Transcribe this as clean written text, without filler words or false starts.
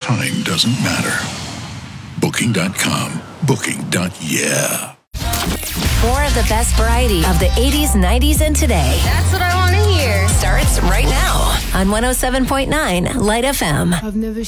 Time doesn't matter. Booking.com. Booking.yeah. More of the best variety of the 80s, 90s, and today. That's what I want to hear. Starts right now on 107.9 Light FM. I've never